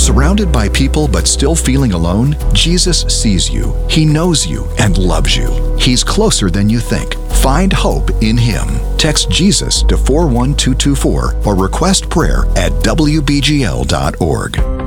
Surrounded by people but still feeling alone? Jesus sees you. He knows you and loves you. He's closer than you think. Find hope in Him. Text Jesus to 41224 or request prayer at wbgl.org.